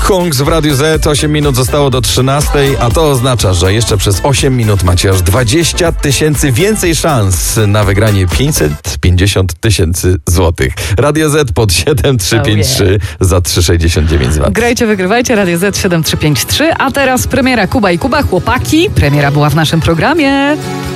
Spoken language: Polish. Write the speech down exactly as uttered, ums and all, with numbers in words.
Hunks w Radiu Z. osiem minut zostało do trzynastej, a to oznacza, że jeszcze przez osiem minut macie aż dwadzieścia tysięcy więcej szans na wygranie pięćset pięćdziesiąt tysięcy złotych. Radio Z pod siedem trzy pięć trzy oh yeah. za trzy sześćdziesiąt dziewięć złotych. Grajcie, wygrywajcie. Radio Z siedem trzy pięć trzy, a teraz premiera Kuba i Kuba. Chłopaki, premiera była w naszym programie.